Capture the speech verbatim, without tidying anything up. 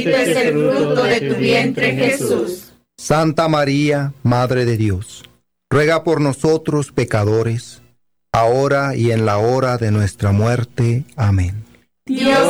es el fruto de tu vientre, Jesús. Santa María, Madre de Dios, ruega por nosotros pecadores, ahora y en la hora de nuestra muerte. Amén. Dios